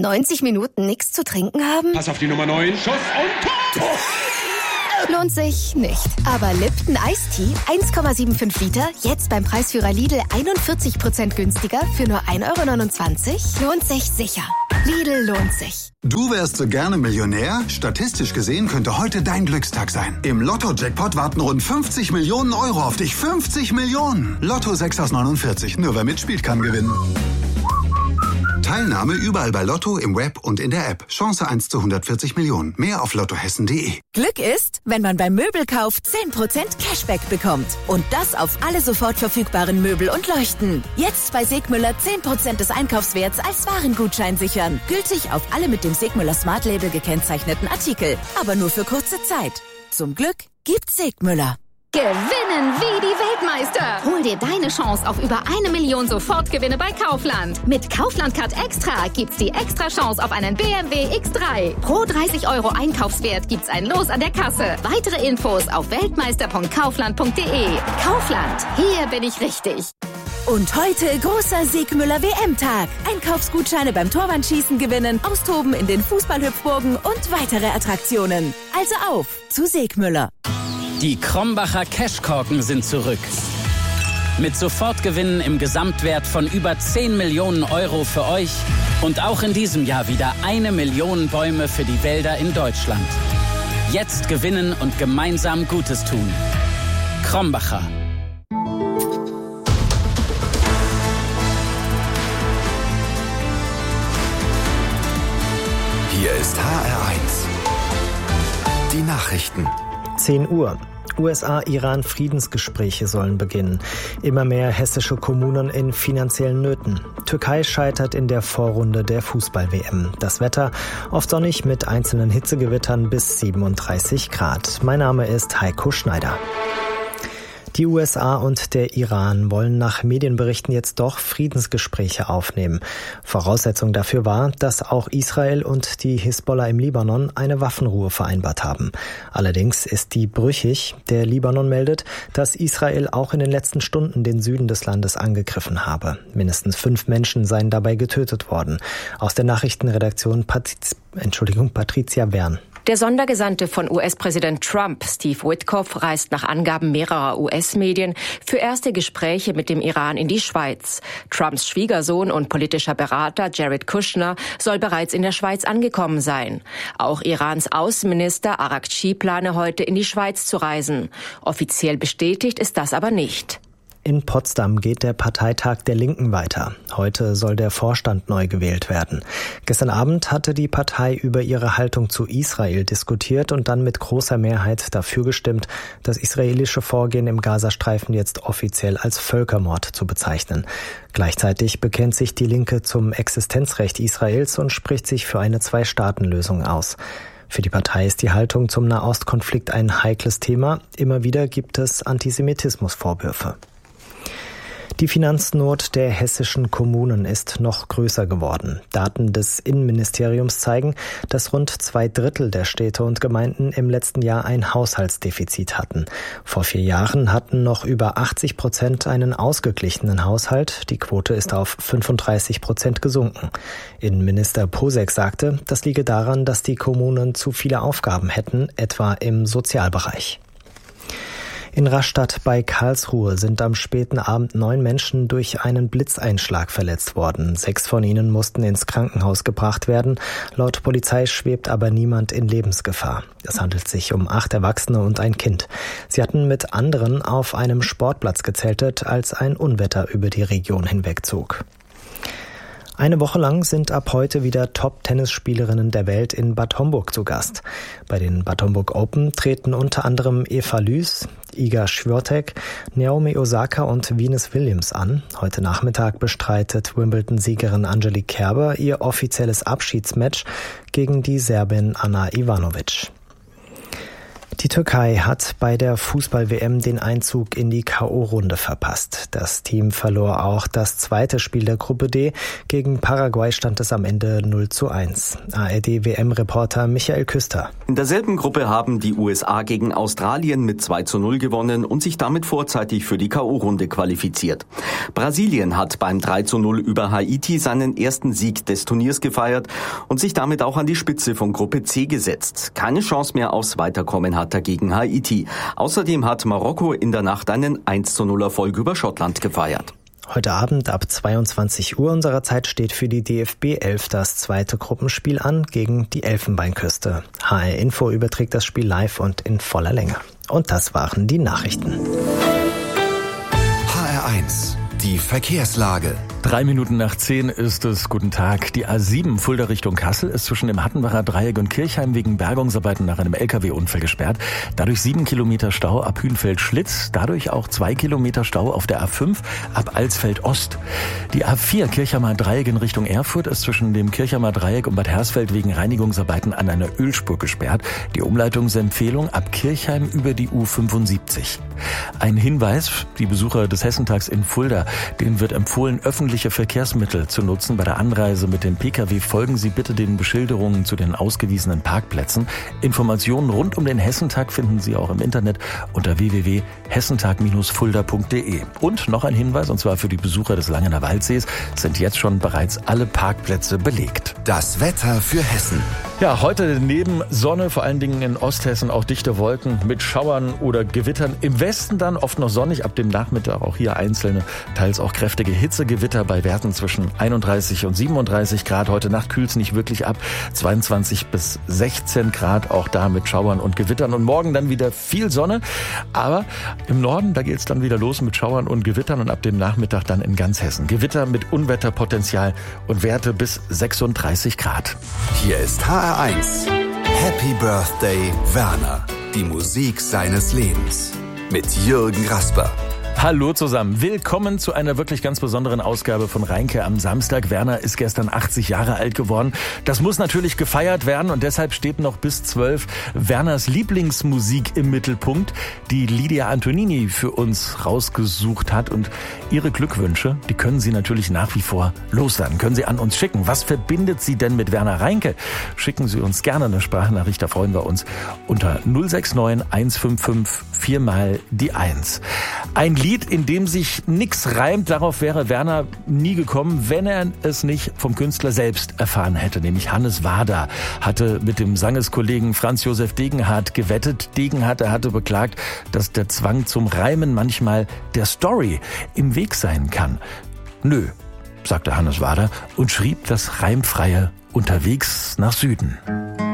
90 Minuten nichts zu trinken haben? Pass auf die Nummer 9, Schuss und Tor! Lohnt sich nicht. Aber Lipton Iced Tea, 1,75 Liter, jetzt beim Preisführer Lidl 41% günstiger für nur 1,29 €? Lohnt sich sicher. Lidl lohnt sich. Du wärst so gerne Millionär? Statistisch gesehen könnte heute dein Glückstag sein. Im Lotto-Jackpot warten rund 50 Millionen Euro auf dich. 50 Millionen! Lotto 6 aus 49. Nur wer mitspielt, kann gewinnen. Teilnahme überall bei Lotto, im Web und in der App. Chance 1 zu 140 Millionen. Mehr auf lottohessen.de. Glück ist, wenn man beim Möbelkauf 10% Cashback bekommt. Und das auf alle sofort verfügbaren Möbel und Leuchten. Jetzt bei Segmüller 10% des Einkaufswerts als Warengutschein sichern. Gültig auf alle mit dem Segmüller Smart Label gekennzeichneten Artikel. Aber nur für kurze Zeit. Zum Glück gibt's Segmüller. Gewinnen wie die Weltmeister. Hol dir deine Chance auf über 1 Million Sofortgewinne bei Kaufland. Mit Kaufland Card Extra gibt's die extra Chance auf einen BMW X3. Pro 30 € Einkaufswert gibt's ein Los an der Kasse. Weitere Infos auf weltmeister.kaufland.de. Kaufland, hier bin ich richtig. Und heute großer Segmüller WM-Tag. Einkaufsgutscheine beim Torwandschießen gewinnen, austoben in den Fußballhüpfburgen und weitere Attraktionen. Also auf zu Segmüller. Die Krombacher Cashkorken sind zurück. Mit Sofortgewinnen im Gesamtwert von über 10 Millionen € für euch und auch in diesem Jahr wieder 1 Million Bäume für die Wälder in Deutschland. Jetzt gewinnen und gemeinsam Gutes tun. Krombacher. Hier ist HR1. Die Nachrichten. 10 Uhr. USA-Iran-Friedensgespräche sollen beginnen. Immer mehr hessische Kommunen in finanziellen Nöten. Türkei scheitert in der Vorrunde der Fußball-WM. Das Wetter oft sonnig mit einzelnen Hitzegewittern bis 37 Grad. Mein Name ist Heiko Schneider. Die USA und der Iran wollen nach Medienberichten jetzt doch Friedensgespräche aufnehmen. Voraussetzung dafür war, dass auch Israel und die Hisbollah im Libanon eine Waffenruhe vereinbart haben. Allerdings ist die brüchig. Der Libanon meldet, dass Israel auch in den letzten Stunden den Süden des Landes angegriffen habe. Mindestens 5 Menschen seien dabei getötet worden. Aus der Nachrichtenredaktion Patricia Wern. Der Sondergesandte von US-Präsident Trump, Steve Witkoff, reist nach Angaben mehrerer US-Medien für erste Gespräche mit dem Iran in die Schweiz. Trumps Schwiegersohn und politischer Berater Jared Kushner soll bereits in der Schweiz angekommen sein. Auch Irans Außenminister Araghchi plane heute in die Schweiz zu reisen. Offiziell bestätigt ist das aber nicht. In Potsdam geht der Parteitag der Linken weiter. Heute soll der Vorstand neu gewählt werden. Gestern Abend hatte die Partei über ihre Haltung zu Israel diskutiert und dann mit großer Mehrheit dafür gestimmt, das israelische Vorgehen im Gazastreifen jetzt offiziell als Völkermord zu bezeichnen. Gleichzeitig bekennt sich die Linke zum Existenzrecht Israels und spricht sich für eine 2-Staaten-Lösung aus. Für die Partei ist die Haltung zum Nahostkonflikt ein heikles Thema. Immer wieder gibt es Antisemitismusvorwürfe. Die Finanznot der hessischen Kommunen ist noch größer geworden. Daten des Innenministeriums zeigen, dass rund 2/3 der Städte und Gemeinden im letzten Jahr ein Haushaltsdefizit hatten. Vor 4 Jahren hatten noch über 80% einen ausgeglichenen Haushalt. Die Quote ist auf 35% gesunken. Innenminister Posek sagte, das liege daran, dass die Kommunen zu viele Aufgaben hätten, etwa im Sozialbereich. In Rastatt bei Karlsruhe sind am späten Abend 9 Menschen durch einen Blitzeinschlag verletzt worden. 6 von ihnen mussten ins Krankenhaus gebracht werden. Laut Polizei schwebt aber niemand in Lebensgefahr. Es handelt sich um 8 Erwachsene und ein Kind. Sie hatten mit anderen auf einem Sportplatz gezeltet, als ein Unwetter über die Region hinwegzog. Eine Woche lang sind ab heute wieder Top-Tennisspielerinnen der Welt in Bad Homburg zu Gast. Bei den Bad Homburg Open treten unter anderem Eva Lüß, Iga Świątek, Naomi Osaka und Venus Williams an. Heute Nachmittag bestreitet Wimbledon-Siegerin Angelique Kerber ihr offizielles Abschiedsmatch gegen die Serbin Ana Ivanovic. Die Türkei hat bei der Fußball-WM den Einzug in die K.O.-Runde verpasst. Das Team verlor auch das zweite Spiel der Gruppe D. Gegen Paraguay stand es am Ende 0:1. ARD-WM-Reporter Michael Küster. In derselben Gruppe haben die USA gegen Australien mit 2:0 gewonnen und sich damit vorzeitig für die K.O.-Runde qualifiziert. Brasilien hat beim 3:0 über Haiti seinen ersten Sieg des Turniers gefeiert und sich damit auch an die Spitze von Gruppe C gesetzt. Keine Chance mehr aufs Weiterkommen hat dagegen Haiti. Außerdem hat Marokko in der Nacht einen 1:0 Erfolg über Schottland gefeiert. Heute Abend ab 22 Uhr unserer Zeit steht für die DFB 11 das zweite Gruppenspiel an gegen die Elfenbeinküste. HR Info überträgt das Spiel live und in voller Länge. Und das waren die Nachrichten. HR1, die Verkehrslage. 9:03 ist es. Guten Tag. Die A7 Fulda Richtung Kassel ist zwischen dem Hattenbacher Dreieck und Kirchheim wegen Bergungsarbeiten nach einem LKW-Unfall gesperrt. Dadurch 7 Kilometer Stau ab Hünfeld-Schlitz. Dadurch auch 2 Kilometer Stau auf der A5 ab Alsfeld-Ost. Die A4 Kirchheimer Dreieck in Richtung Erfurt ist zwischen dem Kirchheimer Dreieck und Bad Hersfeld wegen Reinigungsarbeiten an einer Ölspur gesperrt. Die Umleitungsempfehlung ab Kirchheim über die U75. Ein Hinweis, die Besucher des Hessentags in Fulda, denen wird empfohlen, öffentliche Verkehrsmittel zu nutzen. Bei der Anreise mit dem Pkw folgen Sie bitte den Beschilderungen zu den ausgewiesenen Parkplätzen. Informationen rund um den Hessentag finden Sie auch im Internet unter www.hessentag-fulda.de. Und noch ein Hinweis, und zwar für die Besucher des Langener Waldsees, sind jetzt schon bereits alle Parkplätze belegt. Das Wetter für Hessen. Ja, heute neben Sonne, vor allen Dingen in Osthessen auch dichte Wolken mit Schauern oder Gewittern. Im Westen dann oft noch sonnig, ab dem Nachmittag auch hier einzelne, teils auch kräftige Hitzegewitter bei Werten zwischen 31 und 37 Grad. Heute Nacht kühlt es nicht wirklich ab, 22 bis 16 Grad, auch da mit Schauern und Gewittern. Und morgen dann wieder viel Sonne, aber im Norden, da geht es dann wieder los mit Schauern und Gewittern und ab dem Nachmittag dann in ganz Hessen. Gewitter mit Unwetterpotenzial und Werte bis 36 Grad. Hier ist HR1. Happy Birthday, Werner. Die Musik seines Lebens. Mit Jürgen Rasper. Hallo zusammen. Willkommen zu einer wirklich ganz besonderen Ausgabe von Reinke am Samstag. Werner ist gestern 80 Jahre alt geworden. Das muss natürlich gefeiert werden und deshalb steht noch bis 12 Werners Lieblingsmusik im Mittelpunkt, die Lydia Antonini für uns rausgesucht hat. Und ihre Glückwünsche, die können Sie natürlich nach wie vor loswerden. Können Sie an uns schicken. Was verbindet Sie denn mit Werner Reinke? Schicken Sie uns gerne eine Sprachnachricht, da freuen wir uns, unter 069 155 4 mal die 1. Ein Lied, in dem sich nix reimt, darauf wäre Werner nie gekommen, wenn er es nicht vom Künstler selbst erfahren hätte. Nämlich Hannes Wader hatte mit dem Sangeskollegen Franz Josef Degenhardt gewettet. Degenhardt, er hatte beklagt, dass der Zwang zum Reimen manchmal der Story im Weg sein kann. Nö, sagte Hannes Wader und schrieb das Reimfreie Unterwegs nach Süden.